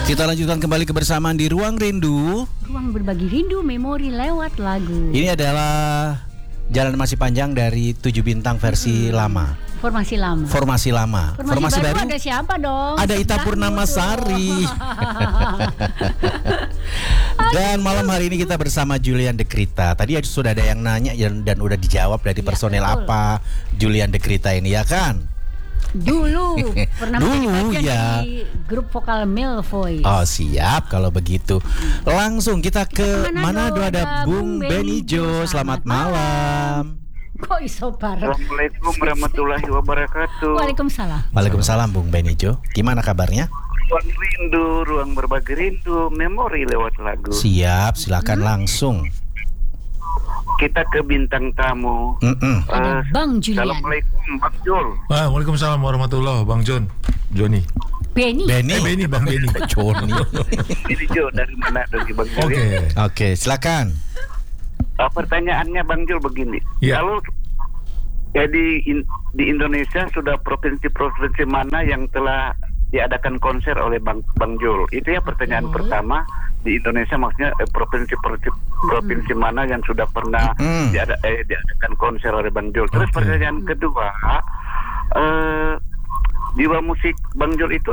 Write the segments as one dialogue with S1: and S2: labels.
S1: Kita lanjutkan kembali kebersamaan di Ruang Rindu.
S2: Ruang berbagi rindu, memori lewat lagu.
S1: Ini adalah Jalan Masih Panjang dari 7 bintang versi lama.
S2: Formasi lama.
S1: Formasi baru
S2: ada siapa dong?
S1: Ada Ita Purnamasari. Dan malam hari ini kita bersama Julian Dekrita. Tadi sudah ada yang nanya dan udah dijawab dari personel
S2: betul.
S1: apa Julian Dekrita ini, ya kan?
S2: Dulu pernah melibatkan
S1: ya.
S2: di grup vokal Male Voice.
S1: Oh siap kalau begitu. Langsung kita ke Manado, ada Bung Benijo. Selamat malam.
S2: Kok iso bareng?
S3: Assalamualaikum warahmatullahi wabarakatuh.
S2: Waalaikumsalam
S1: Bung Benijo. Gimana kabarnya?
S3: Ruang rindu, ruang berbagi rindu, memori lewat lagu.
S1: Siap, silakan langsung.
S3: Kita ke bintang tamu.
S2: Ada Bang Julian.
S3: Assalamualaikum Bang Jul.
S4: Waalaikumsalam warahmatullahi Bang Joni.
S2: Beni.
S4: Bang Beni.
S1: Joni.
S3: Ini Jo dari mana dari Bang Jul?
S1: Oke, silakan.
S3: Pertanyaannya Bang Jul begini.
S4: Ya.
S3: Kalau di Indonesia sudah provinsi mana yang telah diadakan konser oleh Bang Jul? Itu ya pertanyaan pertama. Di Indonesia maksudnya provinsi mana yang sudah pernah diadakan konser oleh Bang Jul. Terus pertanyaan kedua, jiwa musik Bang Jul itu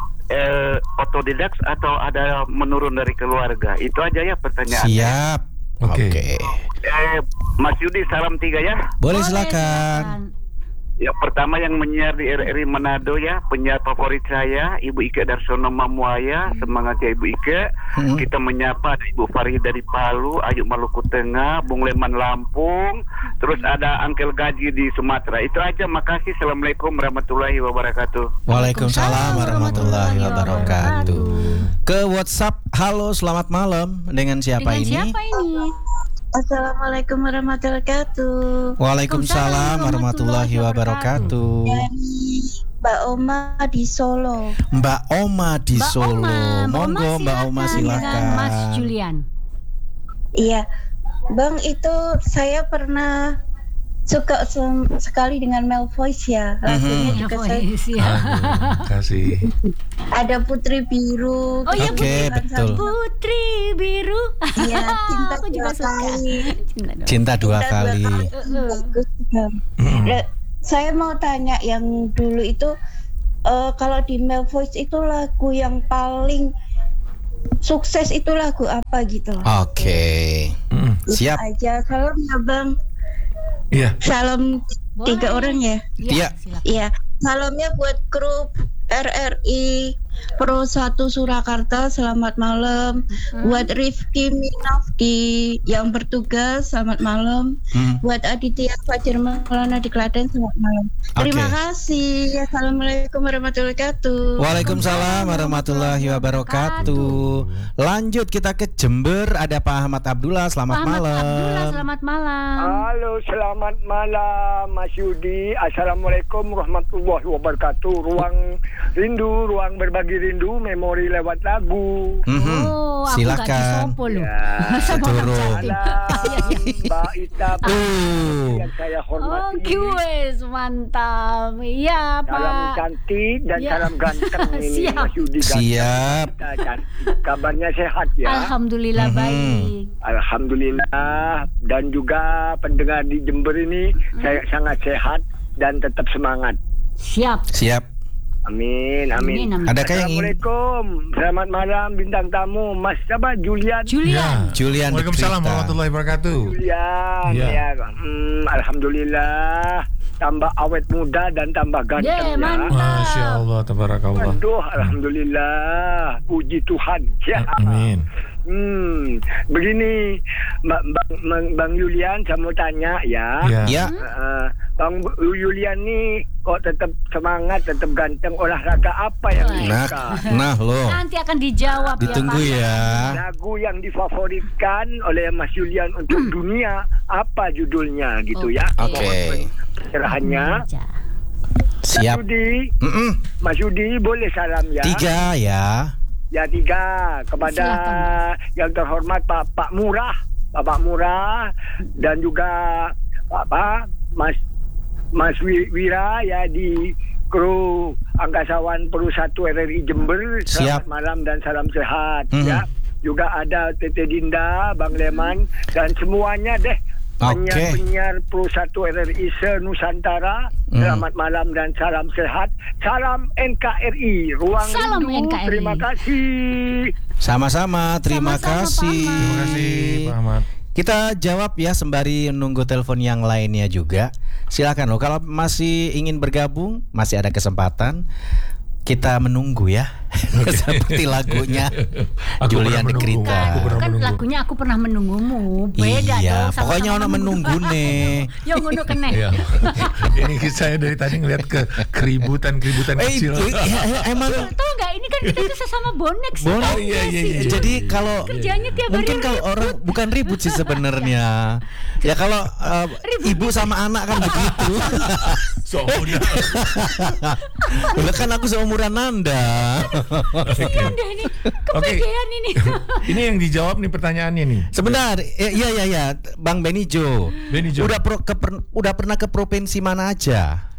S3: otodidak atau ada menurun dari keluarga? Itu aja ya pertanyaannya.
S1: Siap. Oke.
S3: Mas Yudi, salam 3 ya.
S1: Boleh silakan.
S3: Yang pertama yang menyiar di RRI Manado ya, penyiar favorit saya Ibu Ike Darsono Mamuaya. Semangat ya Ibu Ike. Kita menyapa ada Ibu Farid dari Palu, Ayu Maluku Tengah, Bung Leman Lampung, terus ada Angkel Gaji di Sumatera. Itu aja, makasih. Assalamualaikum warahmatullahi wabarakatuh.
S1: Waalaikumsalam warahmatullahi wabarakatuh. Ke WhatsApp, halo selamat malam. Dengan siapa ini?
S5: Assalamualaikum warahmatullahi wabarakatuh.
S1: Waalaikumsalam warahmatullahi wabarakatuh.
S5: Dari Mbak Oma di Solo.
S1: Mbak Oma di Solo. Monggo Mbak Oma silakan.
S2: Mas Julian.
S5: Iya, Bang, itu saya pernah suka sekali dengan Male Voice ya. Lagunya juga saya.
S4: Kasih.
S5: Ada Putri Biru.
S2: Oh iya,
S1: Oke, betul.
S2: Putri Biru.
S5: Iya, Cinta
S2: Aku juga
S5: Dua Kali.
S1: Cinta dua kali.
S5: Bagus juga. Saya mau tanya yang dulu itu kalau di Male Voice itu lagu yang paling sukses itu lagu apa gitu?
S1: Oke. Siap.
S5: Itu aja. Salam ya Bang.
S4: Iya.
S5: Salam 3 orang ya.
S1: Iya.
S5: Iya. Salamnya buat grup RRI Pro 1 Surakarta, selamat malam. Buat Rifki Minafki yang bertugas, selamat malam. Buat Aditya Fajar Maulana di Klaten, selamat malam. Terima kasih. Assalamualaikum warahmatullahi wabarakatuh.
S1: Waalaikumsalam warahmatullahi wabarakatuh. Lanjut kita ke Jember, ada Pak Ahmad Abdullah. Selamat malam.
S2: Selamat malam.
S6: Halo, selamat malam Mas Yudi. Assalamualaikum warahmatullahi wabarakatuh. Ruang rindu, ruang berbagi rindu, memori lewat lagu.
S2: Aku
S1: silakan.
S6: Salam Mbak Ita yang saya hormati.
S2: Wes mantap. Iya Pak.
S6: Salam cantik dan salam ganteng ini Mas Yudi.
S1: Siap.
S6: Kabarnya sehat ya?
S2: Alhamdulillah baik.
S6: Alhamdulillah. Dan juga pendengar di Jember ini saya sangat sehat dan tetap semangat.
S1: Siap.
S6: Amin.
S1: Adakah yang ingin?
S6: Assalamualaikum. Selamat malam bintang tamu Mas siapa? Julian.
S1: Julian.
S4: Waalaikumsalam warahmatullahi wabarakatuh.
S6: Julian. Ya. Alhamdulillah. Tambah awet muda dan tambah ganteng ya.
S4: Masya Allah, tabarakallah.
S6: Aduh, alhamdulillah. Puji Tuhan. Ya.
S4: Amin.
S6: Begini, Bang Julian, saya mau tanya ya.
S1: Ya.
S6: Bang Julian nih kok tetap semangat, tetap ganteng, olahraga apa yang disuka?
S1: Nah loh.
S2: Nanti akan dijawab.
S1: Ditunggu ya.
S6: Lagu yang difavoritkan oleh Mas Julian untuk dunia apa judulnya gitu ya?
S1: Oke.
S6: Pencerahannya.
S1: Siap.
S6: Mas Yudi boleh salam ya?
S1: 3 ya.
S6: Ya 3 kepada yang terhormat Pak Murah, Bapak Murah, dan juga Mas Wira ya di kru angkasawan Peru 1 RRI Jember. Selamat
S1: Siap.
S6: malam dan salam sehat ya. Juga ada Tete Dinda, Bang Leman dan semuanya deh.
S1: Oke.
S6: Penyiar Pro 1 RRI se-Nusantara. Selamat malam dan salam sehat. Salam NKRI. Ruang
S2: Salam
S6: Rindu.
S2: NKRI.
S6: Terima kasih.
S1: Sama-sama, terima
S2: Sama-sama,
S1: kasih.
S2: Pak Ahmad.
S4: Terima kasih Pak Ahmad.
S1: Kita jawab ya sembari menunggu telepon yang lainnya juga. Silakan loh, kalau masih ingin bergabung, masih ada kesempatan. Kita menunggu ya. Seperti lagunya
S4: Aku
S1: Julian
S4: pernah menunggu.
S1: Negrita.
S4: Aku pernah
S2: Kan
S4: menunggu.
S2: lagunya aku pernah menunggumu. Beda
S1: Iya,
S2: dong. sama-sama
S1: pokoknya ono menunggu nih.
S2: Yo ngono keneh.
S4: Iya. Ini saya dari tadi ngeliat keributan kecil.
S1: Emang
S2: Tahu nggak ini kan kita tuh sesama bonek sih.
S1: Bonek.
S2: tahu
S4: Iya,
S2: nggak
S4: iya,
S2: sih?
S4: iya.
S1: Jadi kalau
S2: Kerjanya tiap hari
S1: mungkin kalau
S2: ribut.
S1: orang bukan ribut sih sebenarnya. Ya kalau ibu sama anak kan begitu.
S4: Soalnya.
S1: Udah kan aku seumuran Nanda.
S2: Kasihan deh ini. Kepedean ini.
S4: Ini yang dijawab nih pertanyaannya nih.
S1: Sebentar, iya, Bang Benijo.
S4: Benijo.
S1: Udah pernah ke provinsi mana aja?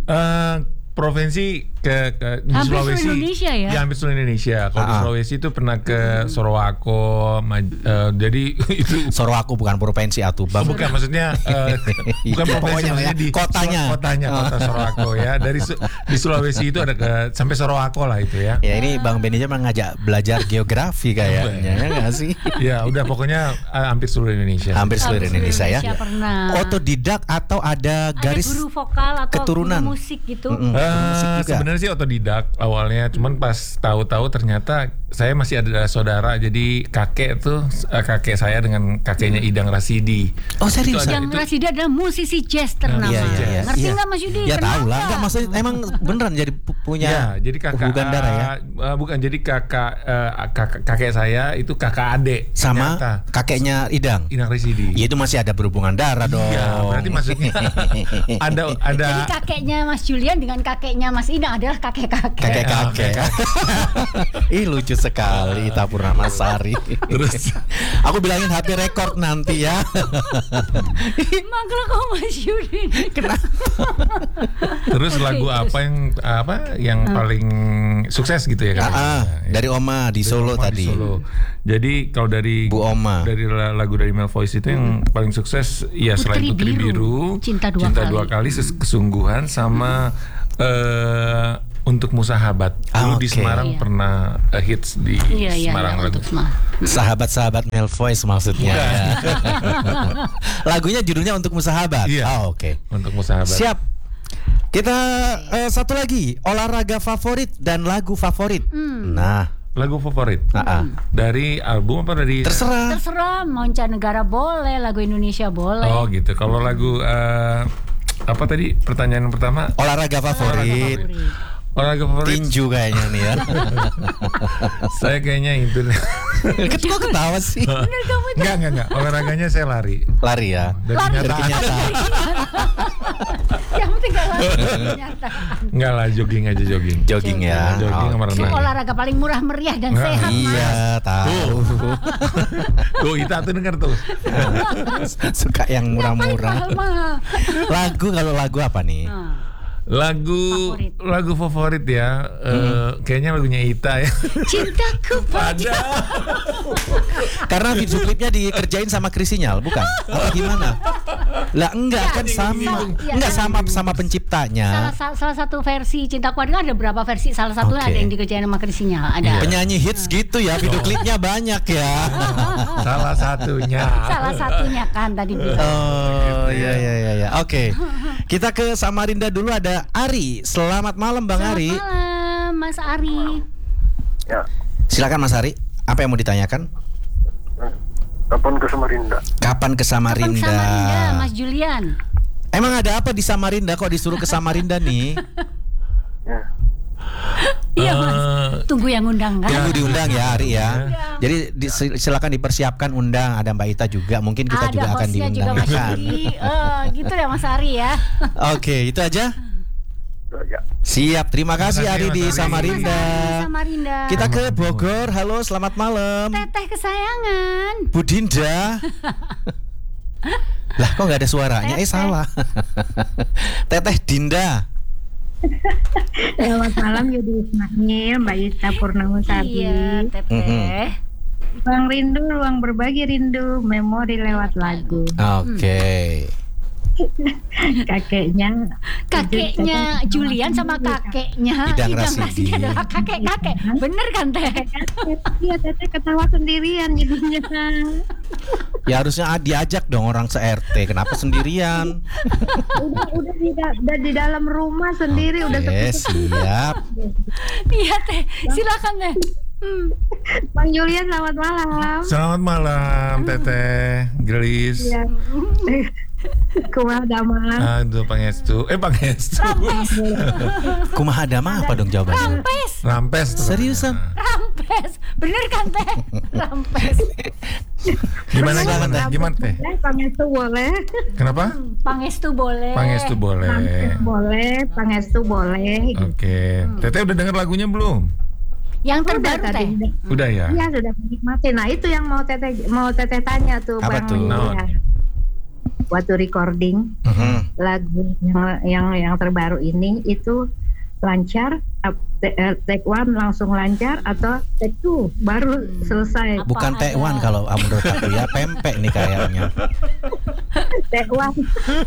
S4: Provinsi ke di
S2: Hampir
S4: Sulawesi.
S2: seluruh Indonesia ya?
S4: Ya, hampir seluruh Indonesia. Kalau di Sulawesi itu pernah ke Sorowako. Jadi itu
S1: Sorowako bukan provinsi atuh, Bang.
S4: bukan maksudnya bukan provinsi
S1: Pokoknya ya,
S4: maksudnya di
S1: kotanya.
S4: kota Sorowako ya. Di Sulawesi itu ada sampai Sorowako lah itu ya.
S1: Ya ini Bang Benijo emang ngajak belajar geografi kayaknya, ya nggak sih?
S4: Ya, udah pokoknya hampir seluruh Indonesia.
S1: Hampir seluruh Indonesia ya.
S2: Pernah.
S1: Otodidak atau ada garis
S2: ada guru vokal atau
S1: keturunan?
S2: guru musik gitu.
S1: Musik juga.
S4: Sebenarnya sih otodidak awalnya, cuman pas tahu-tahu ternyata saya masih ada saudara, jadi kakek kakek saya dengan kakeknya Idang Rasidi.
S1: Oh serius?
S4: Itu
S2: Yang Rasida adalah musisi jazz ternama.
S1: Iya.
S2: Ngerti nggak Mas Yudi?
S1: Ya tahu lah.
S2: Kenapa?
S1: Enggak maksudnya emang beneran jadi punya
S4: Ya, jadi kakak
S1: hubungan darah ya.
S4: Bukan, jadi kakek saya itu kakak adik
S1: Sama
S4: ternyata.
S1: kakeknya Idang.
S4: Idang Rasidi.
S1: Ya itu masih ada berhubungan darah dong.
S4: Iya, berarti maksudnya ada
S2: Jadi kakeknya Mas Julian dengan kakeknya Mas Idang adalah kakek-kakek.
S1: kakek-kakek. Ih lucu sekali Ita Purnamasari.
S4: Terus
S1: Aku bilangin HP record nanti ya.
S2: Mangkla kok Mas Yudi.
S4: terus
S2: Oke,
S4: lagu
S2: terus.
S4: apa yang paling sukses gitu ya kan?
S1: Dari Oma di Solo
S4: Oma
S1: tadi.
S4: di Solo. Jadi kalau dari
S1: Bu Oma.
S4: dari lagu dari Mel Voice itu yang paling sukses ya selain
S2: Putri
S4: Putri
S2: Biru,
S4: Biru,
S2: Cinta Dua Kali.
S4: Kesungguhan sama Untuk Musahabat. Dulu di
S1: Oke.
S4: Semarang
S2: Iya.
S4: pernah hits di Semarang lagu.
S2: untuk Semarang.
S1: Sahabat-sahabat Mel Voice maksudnya. Lagunya judulnya Untuk Musahabat.
S4: Iya.
S1: Oh, oke.
S4: Untuk Musahabat.
S1: Siap. Kita satu lagi, olahraga favorit dan lagu favorit. Nah,
S4: Lagu favorit dari album apa dari?
S1: terserah.
S2: Terserah, mancanegara boleh, lagu Indonesia boleh.
S4: Oh gitu. Kalau lagu apa tadi pertanyaan yang pertama?
S1: Olahraga favorit.
S4: Olahraga favorit.
S1: Tinju kayaknya nih ya.
S4: Saya kayaknya itu.
S1: Kok ketawa sih?
S4: Enggak. Olahraganya saya lari.
S1: Lari ya.
S4: Dari
S1: Dari
S4: kenyataan.
S2: Yang penting gak lari kenyataan.
S4: Enggak lah, jogging aja jogging.
S1: Jogging ya.
S4: Jogging sama
S2: Itu
S4: renang.
S2: olahraga paling murah meriah dan sehat, Mas.
S1: Iya, tahu.
S4: Tuh, Ita tuh denger tuh.
S1: Suka yang murah-murah.
S2: Mahal-mahal.
S1: Kalau lagu apa nih?
S4: Lagu favorit ya. Kayaknya lagunya Ita ya.
S2: Cintaku pada.
S1: Karena video klipnya dikerjain sama Krisinyal, bukan? Atau gimana? Lah enggak kan sama.
S2: Iya,
S1: Enggak
S2: kan?
S1: sama penciptanya.
S2: Salah satu versi Cintaku Pada kan ada berapa versi. Salah satunya
S1: Oke.
S2: ada yang dikerjain sama Krisinyal. Ada.
S1: Penyanyi hits gitu ya, video klipnya banyak ya.
S4: Salah satunya.
S2: Salah satunya kan tadi bilang.
S1: Oh iya. Oke. Kita ke Samarinda dulu, ada Ari. Selamat malam Bang Ari.
S2: Selamat malam, Mas Ari.
S3: Ya,
S1: Silakan Mas Ari. Apa yang mau ditanyakan?
S3: kapan ke Samarinda?
S1: Kapan ke Samarinda?
S2: Kapan Samarinda, Mas Julian?
S1: Emang ada apa di Samarinda kok disuruh ke Samarinda nih?
S3: Ya.
S2: Iya Mas. Tunggu yang undang kan?
S1: Tunggu diundang ya Ari ya. Jadi silakan dipersiapkan undang. Ada Mbak Ita juga. Mungkin kita
S2: Ada
S1: juga akan
S2: hostnya juga
S1: diundang
S2: Mas
S1: kan.
S2: Yudi. Gitu ya Mas Ari ya.
S1: Oke, itu aja.
S3: Ya.
S1: Siap, terima kasih
S4: Terima kasih,
S1: Ari di
S4: Mas Ari.
S1: Samarinda.
S2: Samarinda.
S1: Kita ke Bogor. Halo, selamat malam.
S2: Teteh kesayangan.
S1: Bu Dinda. Lah kok nggak ada suaranya?
S2: Teteh.
S1: Salah. Teteh Dinda.
S7: Selamat malam Yudi Ismail, Mbak Ita Purnamusari.
S2: Iya, Teteh.
S7: Ruang rindu, ruang berbagi rindu, memori lewat lagu.
S1: Oke.
S7: Kakeknya
S2: Julian sama kakeknya
S1: Idang
S2: Idang
S1: Rasidi.
S2: Rasidi adalah kakek-kakek. Bener kan Teh?
S7: Iya, Teteh ketawa sendirian jadinya.
S1: Ya harusnya diajak dong orang se-RT. Kenapa sendirian?
S7: udah di dalam rumah sendiri, udah
S1: Oke,
S7: sepi.
S1: siap.
S2: Iya Teh, silakan Teh.
S7: Bang Julian, selamat malam.
S4: Selamat malam Teteh, Gelis.
S7: Ya. Kumaha damang.
S4: Aduh, Pangestu. Pangestu.
S1: Kumaha dama apa dong jawabannya?
S4: Rampes.
S1: Seriusan?
S2: Rampes, bener kan Teh? Rampes.
S4: Gimana Teh?
S7: Pangestu boleh.
S4: Kenapa?
S2: Pangestu boleh.
S4: Pangestu boleh.
S7: Pangestu boleh.
S4: Oke. Teteh udah denger lagunya belum?
S2: Yang terbaru
S7: Udah
S2: Teh.
S4: Udah ya?
S7: Iya, sudah menikmati. Nah, itu yang mau teteh tanya tuh,
S1: Apa
S7: Bang.
S1: tuh?
S7: Julian. Waktu recording lagu yang terbaru ini itu lancar, take one langsung lancar atau take two baru selesai.
S1: Bukan
S2: Apa
S1: T1
S2: ada?
S1: kalau menurut aku ya, pempek nih kayaknya.
S7: Take one.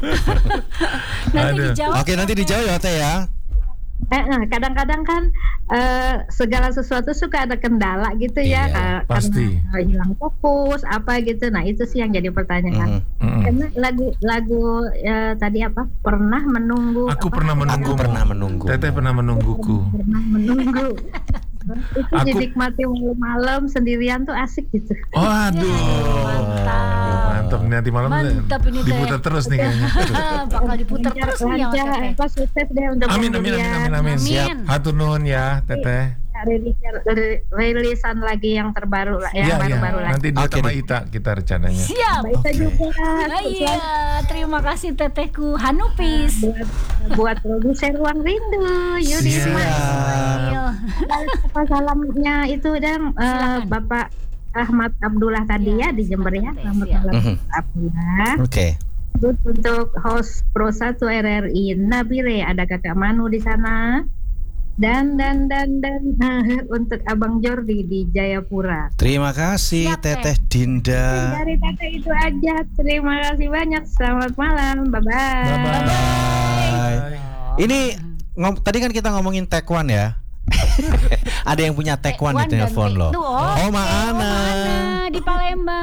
S2: Nanti
S4: Aduh.
S2: dijawab.
S1: Oke, nanti dijawab ya Teh ya.
S7: Kadang-kadang kan segala sesuatu suka ada kendala gitu ya,
S1: Iya,
S4: pasti.
S7: karena hilang fokus apa gitu. Nah, itu sih yang jadi pertanyaan. Karena lagu tadi apa? Pernah menunggu.
S4: Aku
S7: apa?
S4: pernah menunggu.
S1: Aku pernah menunggu.
S4: Teteh pernah menungguku.
S7: Pernah menunggu. Itu
S4: Aku-
S7: dinikmati malam-malam sendirian tuh asik gitu.
S4: Oh, aduh. Mantap nih, nanti malam
S2: Mantap ini, Teh.
S4: diputar terus nih kayaknya.
S2: Bakal diputar terus nih yang
S7: Lancar,
S2: Teteh.
S7: apa sukses deh untuk
S4: Amin,
S7: Bang
S4: amin, amin,
S7: Julian.
S4: amin, amin.
S2: Amin.
S4: Hatur nuhun ya, Teteh.
S7: Rilisan lagi yang terbaru lah, yang
S4: Iya, iya.
S7: baru-baru lagi.
S4: Nanti dia
S1: Oke
S4: sama
S1: deh.
S4: Ita kita rencananya.
S2: Siap.
S7: Mbak Ita juga.
S2: Nah, iya, terima kasih Tetehku Hanupis.
S7: buat produser Ruang Rindu Yudi
S4: Siap.
S2: Iya.
S7: apa salamnya itu dan
S2: Silakan.
S7: Bapak Ahmad Abdullah tadi ya di Jember ya. Selamat
S2: Siap.
S7: malam Abdullah.
S1: Oke.
S7: Terus untuk host Pro 1 RRI Nabire, ada Kakak Manu di sana. Dan untuk Abang Jordi di Jayapura.
S1: Terima kasih
S2: Siap, Teh.
S1: Teteh Dinda.
S7: Dari Teteh itu aja. Terima kasih banyak. Selamat malam. Bye-bye.
S1: Bye. Ini tadi kan kita ngomongin Taekwondo ya. Ada yang punya Taekwondo di
S2: Taekwondo dan
S1: telepon loh.
S2: Taekwondo.
S1: Oh, Maana.
S2: Di Palembang.